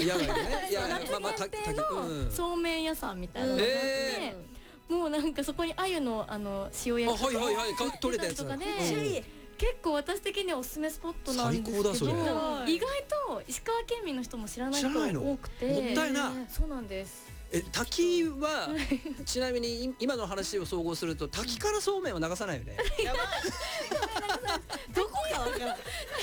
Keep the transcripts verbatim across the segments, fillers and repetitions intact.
野外でね。いやまあまあ夏限定のそうめん屋さんみたいなのがあって、もうなんかそこに鮎のあの塩焼きとか取れたやつとかで、結構私的にはおすすめスポットなんですけど、意外と石川県民の人も知らない人多くて、 もったいな。 そうなんです。 え、滝はちなみに今の話を総合すると滝からそうめんを流さないよね。やばい。 どこかわからない。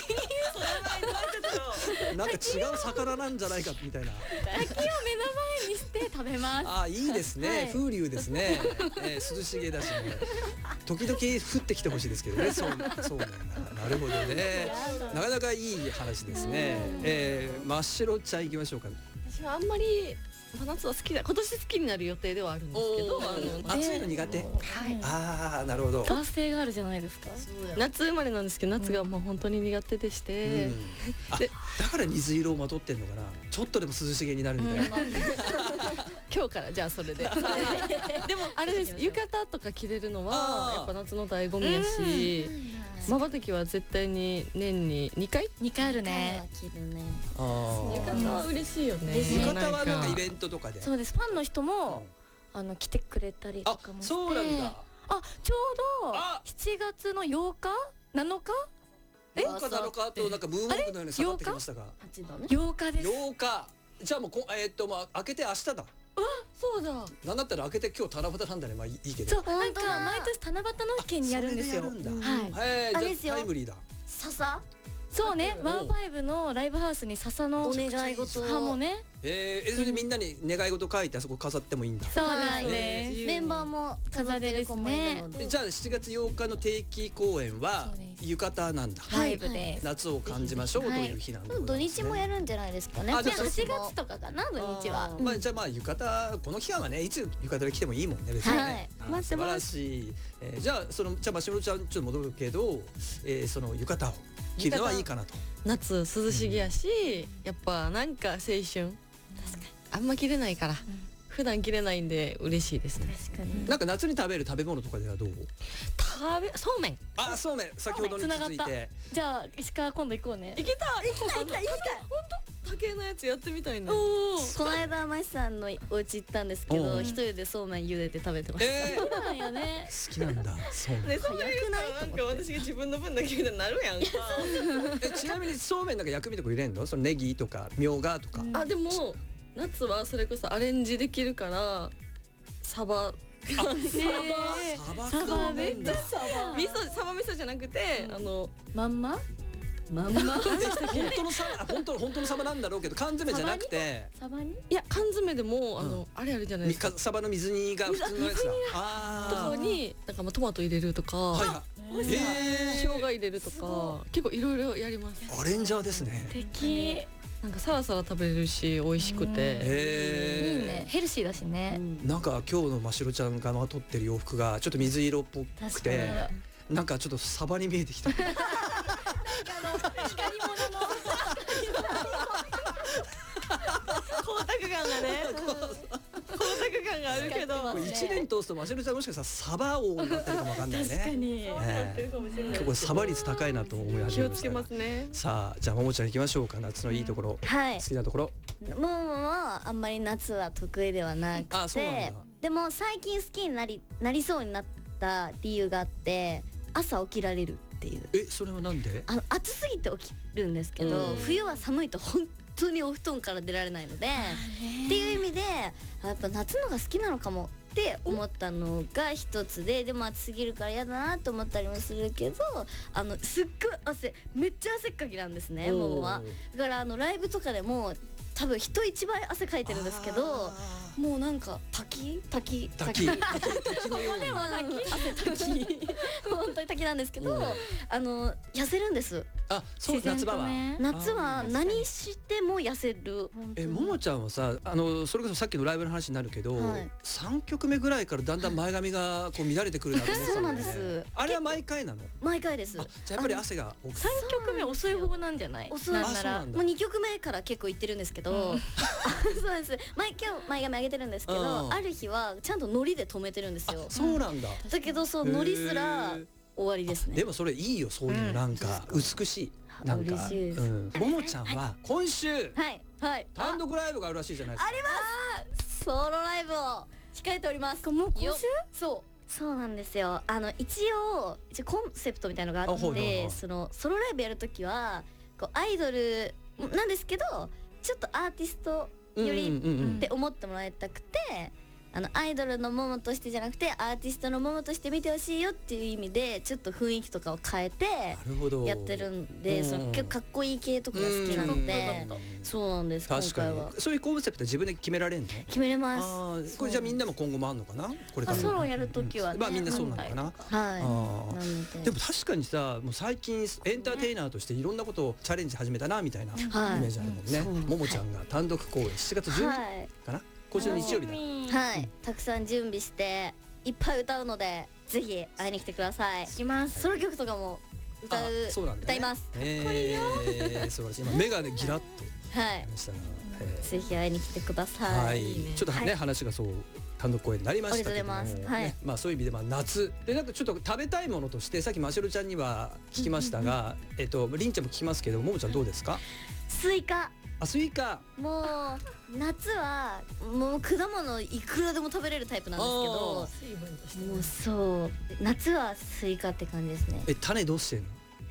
なんか違う魚なんじゃないかみたいな。 滝を目の前にして食べます。 あ、いいですね。風流ですね。え、涼しげだしね。時々降ってきてほしいですけどね。そうそうめんな。なるほどね。なかなかいい話ですね。え、真っ白ちゃん行きましょうか。 私はあんまり夏は好きだ、今年好きになる予定ではあるんですけど、 あの暑いの苦手。はい。ああ、なるほど。 男性があるじゃないですか。 夏生まれなんですけど、夏がもう本当に苦手でして、 だから水色をまとってんのかな。ちょっとでも涼しげになるみたいな。 今日からじゃあそれで。でもあれです、浴衣とか着れるのはやっぱ夏の醍醐味やし、まばたきは絶対に年ににかいにかいあるね。 浴衣は嬉しいよね。 浴衣はなんかイベントとかで。 そうです。ファンの人もあの来てくれたりとかもして。 そうなんだ。 あ、ちょうどしちがつのようかなのか、 え、ようかなのかとなんかムーンウォークのように下がってきましたが、 ようかです。 ようか。じゃあもうこえっとまあ開けて明日だ。 あ、そうだ。 なんだったら開けて今日七夕なんだね。まあいいけど。 そう、なんか毎年七夕の県にやるんですよ。はい。 あれですよ。タイムリーだ。 笹。 そうね、ワンファイブのライブハウスに笹のお願い事もね。 えー、それでみんなに願い事書いてあそこ飾ってもいいんだ。 そうなんです。 メンバーも飾れる子もいるので。 じゃあしちがつようかの定期公演は浴衣なんだ。 ライブで夏を感じましょうという日なんで。 土日もやるんじゃないですかね。 はちがつとかかな、土日は。 まあじゃあまあ浴衣この期間はね、いつ浴衣で来てもいいもんね、別にね。素晴らしい。じゃあそのじゃあましろちゃんちょっと戻るけど、その浴衣を着るのはいいかなと。 夏涼しげやし、やっぱなんか青春。あんま着れないから、普段着れないんで嬉しいですね。 確かに。 なんか夏に食べる食べ物とかではどう？ 食べそうめん。 あ、そうめん。先ほどに続いて。 じゃあ石川今度行こうね。 行きたい。 行きたい行きたい行きたい。 本当？竹のやつやってみたいな。 この間マシさんのお家行ったんですけど、一人でそうめん茹でて食べてました。 そうなんやね。 好きなんだ。そうめん。 そういうなんか私が自分の分だけみたいになるやんか。 え、ちなみにそうめんなんか薬味とか入れんの？そのネギとかみょうがとか。 あ、でも夏はそれこそアレンジできるからサバ。 サバ。 サバめっちゃサバ。 味噌、サバ味噌じゃなくて、あのまんま。 まんま。 本当のサバ、本当本当のサバなんだろうけど、缶詰じゃなくて。 サバに。 いや、缶詰でも、あの、あれあるじゃないですか。 サバの水煮が普通のやつだ。 とこに、なんかまあトマト入れるとか。生姜入れるとか、結構いろいろやります。 アレンジャーですね。 素敵。 なんかサラサラ食べれるし美味しくて、いいね。ヘルシーだしね。 なんか今日のましろちゃんがまとってる洋服がちょっと水色っぽくて、なんかちょっとサバに見えてきた。 光り物の光沢感がね。光沢感があるけど、 一年通すとましろちゃんもしかしたらサバ王になってるかもわかんないね。 確かに。 結構サバ率高いなと思い始めました。 気をつけますね。 さあ、じゃあももちゃん行きましょうか。夏のいいところ、好きなところ。 ももはあんまり夏は得意ではなくて、でも最近好きになりなりそうになった理由があって、朝起きられるっていう。 え、それはなんで？ あの暑すぎて起きるんですけど、冬は寒いと本当にお布団から出られないので、っていう意味でやっぱ夏のが好きなのかもって思ったのが一つで、でも暑すぎるから嫌だなと思ったりもするけど、あのすっごい汗、めっちゃ汗っかきなんですね、ももは。だからあのライブとかでも多分人一倍汗かいてるんですけど、もうなんか滝滝滝滝のように汗滝本当に滝なんですけど、あの痩せるんです。 あ、そう、夏場は夏は何しても痩せる。 え、ももちゃんはさ、あのそれこそさっきのライブの話になるけど、さんきょくめぐらいからだんだん前髪がこう乱れてくるなと思ってたんです。あれは毎回なの？毎回です。 じゃあやっぱり汗が多くて。 さんきょくめ遅い方なんじゃない？ 遅いならもうにきょくめから結構行ってるんですけど、そうです。毎今日前髪上げてるんですけど、ある日はちゃんとノリで止めてるんですよ。 そうなんだ。 だけどそうノリすら終わりですね。 でもそれいいよ、そういうなんか美しい。 なんか嬉しいです、 うん、ももちゃんは今週はいはい単独ライブがあるらしいじゃないですか。 ありますソロライブを控えております。 もう今よ週そうそうなんですよ。あの一応一応コンセプトみたいのがあっあはいはいはて、 いそのソロライブやるときはこうアイドルなんですけどちょっとアーティストよりうんうんうんうんって思ってもらいたくて、あのアイドルのモモとしてじゃなくてアーティストのモモとして見てほしいよっていう意味でちょっと雰囲気とかを変えてなるほどやってるんで、 うんその結構かっこいい系とかが好きなので、そうなんです。今確かに回はそういうコンセプト自分で決められるの？ 決めれます。 あーこれじゃあみんなも今後もあんのかな？これからあソロやるときはね、 まあみんなそうなのかな。 はい。 あーなのででも確かにさ、もう最近エンターテイナーとしていろんなことをチャレンジ始めたなみたいなイメはいージあるもんね。ももちゃんが単独公演しちがつじゅうにはいかな？今週の日曜日だ。 はい、たくさん準備していっぱい歌うのでぜひ会いに来てください。 行きます。 ソロ曲とかも歌う、 あそうなんだね歌います。 えー、素晴らしい。今目がねギラッとはい、 ましたが、えーぜひ会いに来てください。 はい、ちょっとね、 はい話がそう単独公演になりましたけども、 ありがとうございますはいね、まあそういう意味でまあ夏でなんかちょっと食べたいものとしてさっきましろちゃんには聞きましたが、えっとりんちゃんも聞きますけどももちゃんどうですか？ スイカ、 あスイカ。 もう夏はもう果物いくらでも食べれるタイプなんですけど、 水分としてもうそう夏はスイカって感じですね。 え種どうしてんの？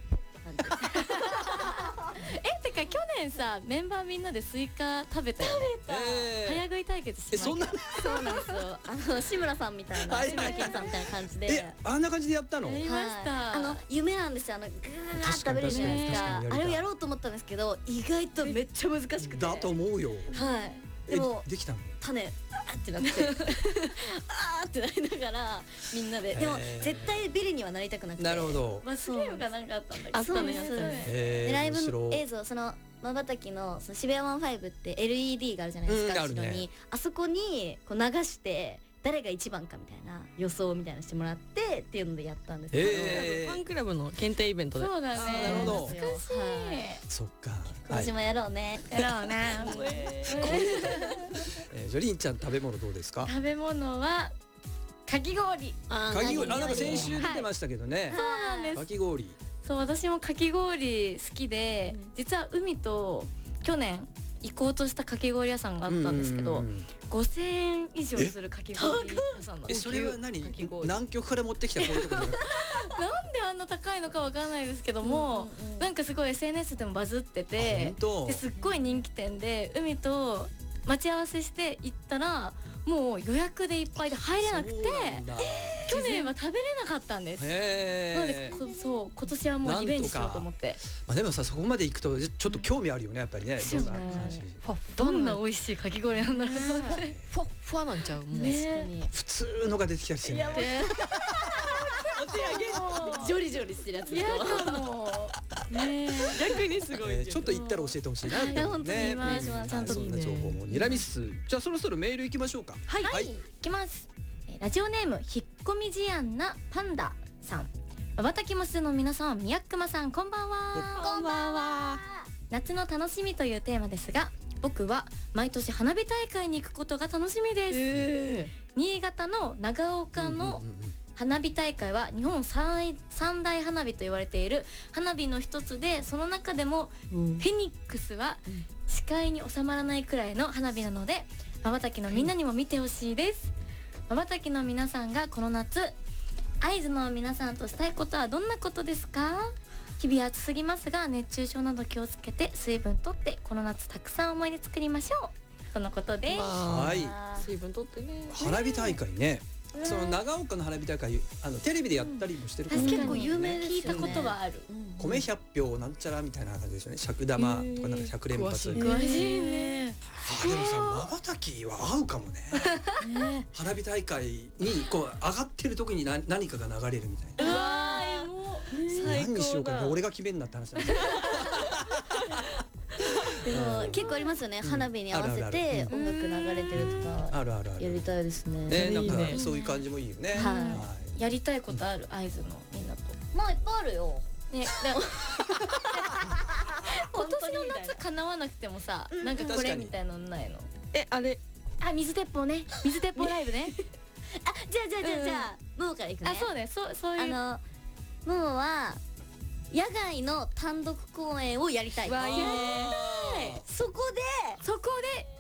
えてか去年さメンバーみんなでスイカ食べたよね。 えー早食い対決しました。 えそんなそうなんですよ。あの志村さんみたいな、 はい志村けんさんみたいな感じで。 えあんな感じでやったの？ やりました。 はい、あの夢なんですよ。あのグーッと食べれるじゃないですか。 確かに確かにやりたいあれをやろうと思ったんですけど、意外とめっちゃ難しくて。 だと思うよ。 はい。 えでもできたの？ 種あーってなって、あーってなりながらみんなで、でもへー絶対ビリにはなりたくなくて。 なるほど。 罰ゲームがなんかあったんだけど。 あったねそうですえーでライブ面白い映像そのまばたきのその渋谷ワンファイブって エルイーディー があるじゃないですか、 うんあるね後ろにあそこにこう流して誰が一番かみたいな予想みたいなのしてもらってっていうのでやったんですけど、 えファンクラブの限定イベントでそうだね。 あーなるほど懐かしい。 そっか。 今年もやろうね、 やろうね。 えーじゃありんちゃん食べ物どうですか？ 食べ物はかき氷。 あかき氷あなんか何先週出てましたけどね。 そうなんですか。き氷。 そう私もかき氷好きで、実は海と去年行こうとしたかき氷屋さんがあったんですけど、 うんうんうんごせんえん以上するかき氷屋さんなんえです。 それは何かき氷南極から持ってきたこういうところなんであんな高いのかわかんないですけども、なんかすごい エスエヌエス でもバズってて、 本当ですっごい人気店で海と待ち合わせして行ったらもう予約でいっぱいで入れなくて、 そうなんだ去年は食べれなかったんです。なのでへえこそう今年はもうリベンジしようと思って。 まあでもさそこまで行くとちょっと興味あるよねやっぱりねですよねどんな感じファどんな美味しいかき氷なんだろう。 ファファなんちゃうもう、 ね普通のが出てきたりしてねジョリジョリしてるやついやかもね逆にすごい、 えーちょっと行ったら教えてほしいなっていや思う本当に言いますうんちゃんとそんな情報もにらみつつじゃあそろそろメール行きましょうか。 はい、 はいいきます。えーラジオネームひっこみ思案なパンダさん。まばたきもすの皆さん、みやっくまさんこんばんは。 こんばんは。 夏の楽しみというテーマですが、僕は毎年花火大会に行くことが楽しみです。 え新潟の長岡のうんうんうん花火大会は日本三三大花火と言われている花火の一つで、その中でもーうんフェニックスは視界に収まらないくらいの花火なので、まばたきのみんなにも見てほしいです。まばたきの皆さんがこの夏会津の皆さんとしたいことはどんなことですか？日々暑すぎますが熱中症など気をつけて水分とってこの夏たくさん思い出作りましょうとのことです。 はい水分取ってね。 花火大会ねその長岡の花火大会あのテレビでやったりもしてるから確かに結構有名ですよね聞いたことはある。 米ひゃっぴょうなんちゃらみたいな感じですよね。尺玉とかなんかひゃく連発へー詳しいね。 あでもさまばたきは合うかもね花火大会にこう上がってる時に何何かが流れるみたいうなわーもう何にしようかな俺が決めんなって話なんですよでも結構ありますよね、花火に合わせてあるあるある音楽流れてるとかあるあるあるやりたいですね。 ねなんかいいねそういう感じもいいよねはいやりたいことある会津のみんなと。 まあいっぱいあるよ。 ね、でも今年の夏叶わなくてもさ、なんかこ確かにれみたいなのないの？ えあれあ、水鉄砲ね、水鉄砲ライブね。 あ、じゃあじゃあじゃあじゃあ、ももからいくね。 あ、そうね、そうそういう。 あのももは野外の単独公演をやりたい。 わいいね。 そこでそこで